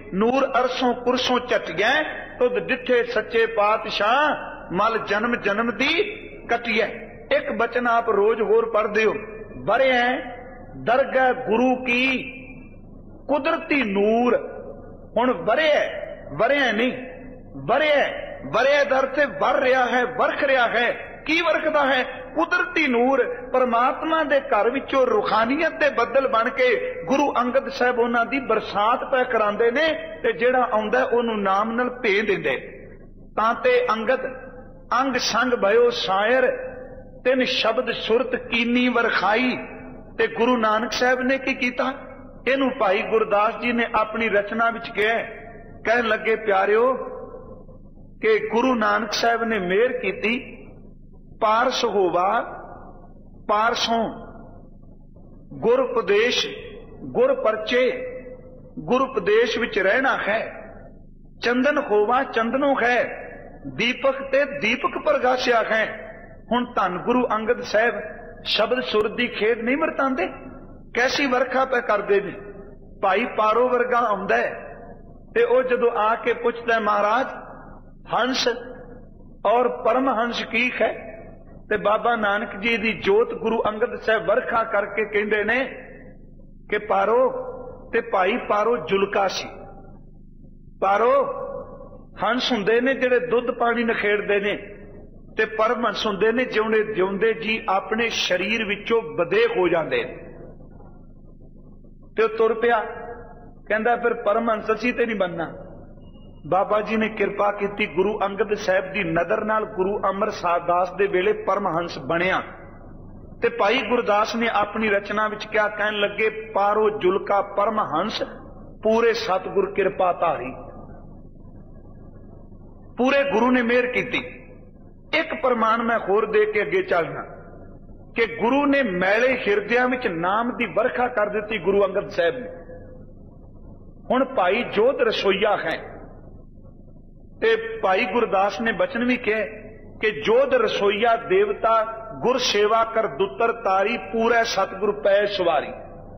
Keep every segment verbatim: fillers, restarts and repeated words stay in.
ਨੂਰ ਅਰਸੋਂ ਕੁਰਸੋਂ ਝਟਿਐ, ਤੁਧ ਡਿਠੇ ਸੱਚੇ ਪਾਤਸ਼ਾਹ ਮਲ ਜਨਮ ਜਨਮ ਦੀ ਕਟਿਐ। ਇੱਕ ਬਚਨ ਆਪ ਰੋਜ਼ ਹੋਰ ਪੜ੍ਹਦੇ ਹੋ, ਵਰਿਐ ਦਰਗਾਹ ਗੁਰੂ ਕੀ ਕੁਦਰਤੀ ਨੂਰ। ਹੁਣ ਵਰਿਐ, ਵਰਿਐ ਨਹੀਂ, ਵਰਿਐ, ਵਰਿਐ ਦਰ ਤੇ ਵਰ ਰਿਹਾ ਹੈ, ਵਰਖ ਰਿਹਾ ਹੈ। ਕੀ ਵਰਖਦਾ ਹੈ? ਕੁਦਰਤੀ ਨੂਰ। ਪਰਮਾਤਮਾ ਦੇ ਘਰ ਵਿੱਚੋਂ ਰੂਹਾਨੀਅਤ ਦੇ ਬੱਦਲ ਬਣ ਕੇ ਗੁਰੂ ਅੰਗਦ ਸਾਹਿਬ ਉਹਨਾਂ ਦੀ ਬਰਸਾਤ ਪੈ ਕਰਾਉਂਦੇ ਨੇ, ਤੇ ਜਿਹੜਾ ਆਉਂਦਾ ਉਹਨੂੰ ਨਾਮ ਨਾਲ ਭੇਜ ਦਿੰਦੇ। ਤਾਂ ਤੇ ਅੰਗਦ ਅੰਗ ਸੰਗ ਭਇਓ ਸ਼ਾਇਰ, ਤਿੰਨ ਸ਼ਬਦ ਸੁਰਤ ਕੀਨੀ ਵਰਖਾਈ। ਤੇ ਗੁਰੂ ਨਾਨਕ ਸਾਹਿਬ ਨੇ ਕੀ ਕੀਤਾ? ਇਹਨੂੰ ਭਾਈ ਗੁਰਦਾਸ ਜੀ ਨੇ ਆਪਣੀ ਰਚਨਾ ਵਿੱਚ ਕਿਹਾ, ਕਹਿਣ ਲੱਗੇ ਪਿਆਰਿਓ ਕਿ ਗੁਰੂ ਨਾਨਕ ਸਾਹਿਬ ਨੇ ਮਿਹਰ ਕੀਤੀ, ਪਾਰਸ ਹੋਵਾ ਪਾਰਸੋਂ ਗੁਰ ਉਪਦੇਸ਼ ਗੁਰ ਪਰਚੇ, ਗੁਰ ਉਪਦੇਸ਼ ਵਿੱਚ ਰਹਿਣਾ ਹੈ। ਚੰਦਨ ਹੋਵਾ ਚੰਦਨੋਂ ਹੈ, ਦੀਪਕ ਤੇ ਦੀਪਕ ਪ੍ਰਗਾਸਿਆ ਹੈ। ਹੁਣ ਧੰਨ ਗੁਰੂ ਅੰਗਦ ਸਾਹਿਬ ਸ਼ਬਦ ਸੁਰ ਦੀ ਖੇਡ ਨਹੀਂ ਵਰਤਾਂਦੇ, ਕੈਸੀ ਵਰਖਾ ਪੈ ਕਰਦੇ ਨੇ। ਭਾਈ ਪਾਰੋ ਵਰਗਾ ਆਉਂਦਾ ਤੇ ਉਹ ਜਦੋਂ ਆ ਕੇ ਪੁੱਛਦਾ ਮਹਾਰਾਜ ਹੰਸ ਔਰ ਪਰਮਹੰਸ ਕੀ ਹੈ, ਤੇ ਬਾਬਾ ਨਾਨਕ ਜੀ ਦੀ ਜੋਤ ਗੁਰੂ ਅੰਗਦ ਸਾਹਿਬ ਵਰਖਾ ਕਰਕੇ ਕਹਿੰਦੇ ਨੇ ਕਿ ਪਾਰੋ ਤੇ ਭਾਈ ਪਾਰੋ ਜੁਲਕਾ ਸੀ। ਪਾਰੋ ਹੰਸ ਹੁੰਦੇ ਨੇ ਜਿਹੜੇ ਦੁੱਧ ਪਾਣੀ ਨਖੇੜਦੇ ਨੇ, ਤੇ ਪਰਮਹੰਸ ਹੁੰਦੇ ਨੇ ਜਿਉਂਦੇ ਜਿਉਂਦੇ ਜੀ ਆਪਣੇ ਸਰੀਰ ਵਿੱਚੋਂ ਬਦੇ ਹੋ ਜਾਂਦੇ ਨੇ। ਤੇ ਉਹ ਤੁਰ ਪਿਆ, ਕਹਿੰਦਾ ਫਿਰ ਪਰਮਹੰਸ ਅਸੀਂ ਤੇ ਨਹੀਂ ਬਣਨਾ। ਬਾਬਾ ਜੀ ਨੇ ਕਿਰਪਾ ਕੀਤੀ, ਗੁਰੂ ਅੰਗਦ ਸਾਹਿਬ ਦੀ ਨਜ਼ਰ ਨਾਲ ਗੁਰੂ ਅਮਰਦਾਸ ਦਾਸ ਦੇ ਵੇਲੇ ਪਰਮਹੰਸ ਬਣਿਆ। ਤੇ ਭਾਈ ਗੁਰਦਾਸ ਨੇ ਆਪਣੀ ਰਚਨਾ ਵਿੱਚ ਕਿਹਾ, ਕਹਿਣ ਲੱਗੇ ਪਾਰੋ ਜੁਲਕਾ ਪਰਮਹੰਸ ਪੂਰੇ ਸਤਿਗੁਰ ਕਿਰਪਾ ਧਾਰੀ। ਪੂਰੇ ਗੁਰੂ ਨੇ ਮਿਹਰ ਕੀਤੀ। ਇੱਕ ਪ੍ਰਮਾਣ ਮੈਂ ਹੋਰ ਦੇ ਕੇ ਅੱਗੇ ਚੱਲਣਾ ਕਿ ਗੁਰੂ ਨੇ ਮੈਲੇ ਹਿਰਦਿਆਂ ਵਿੱਚ ਨਾਮ ਦੀ ਵਰਖਾ ਕਰ ਦਿੱਤੀ ਗੁਰੂ ਅੰਗਦ ਸਾਹਿਬ ਨੇ। ਹੁਣ ਭਾਈ ਜੋਧ ਰਸੋਈਆ ਹੈ, ਤੇ ਭਾਈ ਗੁਰਦਾਸ ਨੇ ਬਚਨ ਵੀ ਕਿਹਾ ਕਿ ਜੋਧ ਰਸੋਈਆ ਦੇਵਤਾ ਗੁਰ ਸੇਵਾ ਕਰ ਦੁੱਤਰ ਤਾਰੀ, ਪੂਰੇ ਸਤਿਗੁਰ ਪੈ ਸਵਾਰੀ।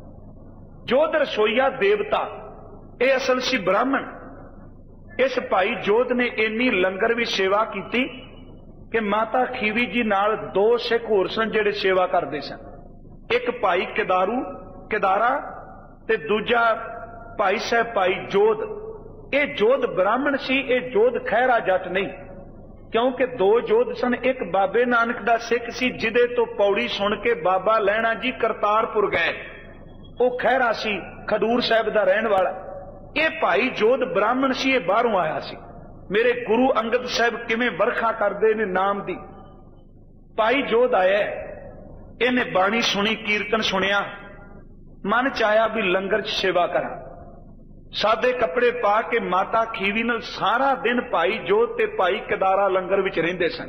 ਜੋਧ ਰਸੋਈਆ ਦੇਵਤਾ ਇਹ ਅਸਲ ਸੀ ਬ੍ਰਾਹਮਣ। ਇਸ ਭਾਈ ਜੋਧ ਨੇ ਇੰਨੀ ਲੰਗਰ ਵੀ ਸੇਵਾ ਕੀਤੀ ਕਿ ਮਾਤਾ ਖੀਵੀ ਜੀ ਨਾਲ ਦੋ ਸਿੱਖ ਹੋਰ ਸਨ ਜਿਹੜੇ ਸੇਵਾ ਕਰਦੇ ਸਨ। ਇੱਕ ਭਾਈ ਕਿਦਾਰੂ ਕਿਦਾਰਾ ਤੇ ਦੂਜਾ ਭਾਈ ਸਾਹਿਬ ਭਾਈ ਜੋਧ। ਇਹ ਜੋਧ ਬ੍ਰਾਹਮਣ ਸੀ, ਇਹ ਜੋਧ ਖਹਿਰਾ ਜੱਟ ਨਹੀਂ, ਕਿਉਂਕਿ ਦੋ ਜੋਧ ਸਨ। ਇੱਕ ਬਾਬੇ ਨਾਨਕ ਦਾ ਸਿੱਖ ਸੀ ਜਿਹਦੇ ਤੋਂ ਪੌੜੀ ਸੁਣ ਕੇ ਬਾਬਾ ਲਹਿਣਾ ਜੀ ਕਰਤਾਰਪੁਰ ਗਏ, ਉਹ ਖਹਿਰਾ ਸੀ, ਖਡੂਰ ਸਾਹਿਬ ਦਾ ਰਹਿਣ ਵਾਲਾ। ਇਹ ਭਾਈ ਜੋਧ ਬ੍ਰਾਹਮਣ ਸੀ, ਇਹ ਬਾਹਰੋਂ ਆਇਆ ਸੀ। ਮੇਰੇ ਗੁਰੂ ਅੰਗਦ ਸਾਹਿਬ ਕਿਵੇਂ ਵਰਖਾ ਕਰਦੇ ਨੇ ਨਾਮ ਦੀ। ਭਾਈ ਜੋਧ ਆਇਆ, ਇਹਨੇ ਬਾਣੀ ਸੁਣੀ, ਕੀਰਤਨ ਸੁਣਿਆ, ਮਨ ਚ ਆਇਆ ਵੀ ਲੰਗਰ ਚ ਸੇਵਾ ਕਰਾਂ। ਸਾਦੇ ਕੱਪੜੇ ਪਾ ਕੇ ਮਾਤਾ ਖੀਵੀ ਨਾਲ ਸਾਰਾ ਦਿਨ ਭਾਈ ਜੋਧ ਤੇ ਭਾਈ ਕਿਦਾਰਾ ਲੰਗਰ ਵਿੱਚ ਰਹਿੰਦੇ ਸਨ।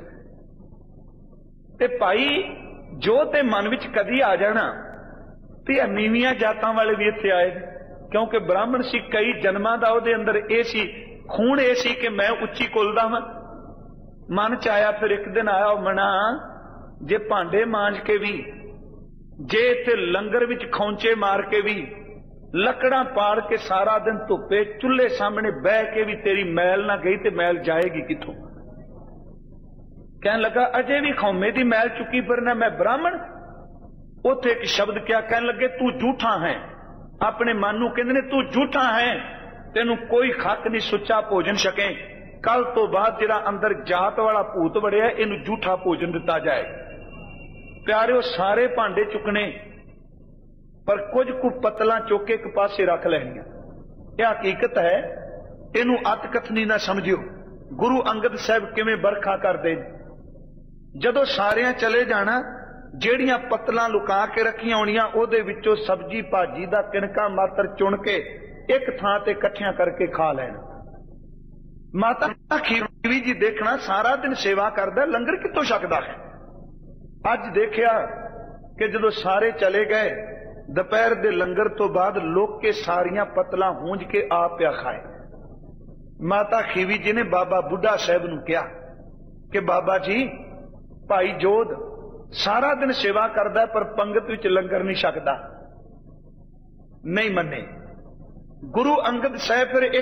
ਤੇ ਭਾਈ ਜੋਧ ਦੇ ਮਨ ਵਿੱਚ ਕਦੀ ਆ ਜਾਣਾ ਵੀ ਨੀਵੀਆਂ ਜਾਤਾਂ ਵਾਲੇ ਵੀ ਇੱਥੇ ਆਏ, ਕਿਉਂਕਿ ਬ੍ਰਾਹਮਣ ਸੀ, ਕਈ ਜਨਮਾਂ ਦਾ ਉਹਦੇ ਅੰਦਰ ਇਹ ਸੀ, ਖੂਨ ਇਹ ਸੀ ਕਿ ਮੈਂ ਉੱਚੀ ਕੁਲ ਦਾ ਹਾਂ। ਮਨ ਚ ਆਇਆ, ਫਿਰ ਇੱਕ ਦਿਨ ਆਇਆ ਮਨਾ, ਜੇ ਭਾਂਡੇ ਮਾਂਜ ਕੇ ਵੀ, ਜੇ ਇੱਥੇ ਲੰਗਰ ਵਿੱਚ ਖੌਂਚੇ ਮਾਰ ਕੇ ਵੀ, ਲੱਕੜਾਂ ਪਾੜ ਕੇ ਸਾਰਾ ਦਿਨ ਧੁੱਪੇ ਚੁੱਲ੍ਹੇ ਸਾਹਮਣੇ ਬਹਿ ਕੇ ਵੀ ਤੇਰੀ ਮੈਲ ਨਾ ਗਈ ਤੇ ਮੈਲ ਜਾਏਗੀ ਕਿੱਥੋਂ? ਕਹਿਣ ਲੱਗਾ ਅਜੇ ਵੀ ਖੌਮੇ ਦੀ ਮੈਲ ਚੁੱਕੀ ਫਿਰਨਾ, ਮੈਂ ਬ੍ਰਾਹਮਣ। ਉੱਥੇ ਇੱਕ ਸ਼ਬਦ ਕਿਹਾ, ਕਹਿਣ ਲੱਗੇ ਤੂੰ ਝੂਠਾ ਹੈ। ਆਪਣੇ ਮਨ ਨੂੰ ਕਹਿੰਦੇ ਨੇ ਤੂੰ ਝੂਠਾ ਹੈ, ਤੈਨੂੰ ਕੋਈ ਖੱਕ ਨਹੀਂ ਸੁੱਚਾ ਭੋਜਨ ਛਕੇ। ਕੱਲ ਤੋਂ ਬਾਅਦ ਜਿਹੜਾ ਅੰਦਰ ਜਾਤ ਵਾਲਾ ਭੂਤ ਵੜਿਆ, ਇਹਨੂੰ ਝੂਠਾ ਭੋਜਨ ਦਿੱਤਾ ਜਾਏ। ਪਿਆਰਿਓ, ਸਾਰੇ ਭਾਂਡੇ ਚੁੱਕਣੇ, ਪਰ ਕੁਝ ਕੁ ਪਤਲਾਂ ਚੁੱਕ ਕੇ ਇੱਕ ਪਾਸੇ ਰੱਖ ਲੈਣੀਆਂ। ਇਹ ਹਕੀਕਤ ਹੈ, ਇਹਨੂੰ ਅਤ ਕਥਨੀ ਨਾ ਸਮਝਿਓ। ਗੁਰੂ ਅੰਗਦ ਸਾਹਿਬ ਕਿਵੇਂ ਵਰਖਾ ਕਰਦੇ ਨੇ। ਜਦੋਂ ਸਾਰਿਆਂ ਚਲੇ ਜਾਣਾ, ਜਿਹੜੀਆਂ ਪਤਲਾਂ ਲੁਕਾ ਕੇ ਰੱਖੀਆਂ ਹੋਣੀਆਂ ਉਹਦੇ ਵਿੱਚੋਂ ਸਬਜ਼ੀ ਭਾਜੀ ਦਾ ਕਿਣਕਾ ਮਾਤਰ ਚੁਣ ਕੇ ਇੱਕ ਥਾਂ ਤੇ ਇਕੱਠਿਆਂ ਕਰਕੇ ਖਾ ਲੈਣਾ। ਮਾਤਾ ਖੀਵੀ ਜੀ ਦੇਖਣਾ ਸਾਰਾ ਦਿਨ ਸੇਵਾ ਕਰਦਾ, ਲੰਗਰ ਕਿੱਥੋਂ ਛਕਦਾ ਹੈ। ਅੱਜ ਦੇਖਿਆ ਕਿ ਜਦੋਂ ਸਾਰੇ ਚਲੇ ਗਏ, ਦੁਪਹਿਰ ਦੇ ਲੰਗਰ ਤੋਂ ਬਾਅਦ ਲੋਕ ਕੇ ਸਾਰੀਆਂ ਪਤਲਾਂ ਹੂੰਜ ਕੇ ਆਪ ਪਿਆ ਖਾਏ। ਮਾਤਾ ਖੀਵੀ ਜੀ ਨੇ ਬਾਬਾ ਬੁੱਢਾ ਸਾਹਿਬ ਨੂੰ ਕਿਹਾ ਕਿ ਬਾਬਾ ਜੀ, ਭਾਈ ਜੋਧ ਸਾਰਾ ਦਿਨ ਸੇਵਾ ਕਰਦਾ ਪਰ ਪੰਗਤ ਵਿੱਚ ਲੰਗਰ ਨਹੀਂ ਛਕਦਾ। ਨਹੀਂ ਮੰਨੇ। ਗੁਰੂ ਅੰਗਦ ਸਾਹਿਬ ਫਿਰ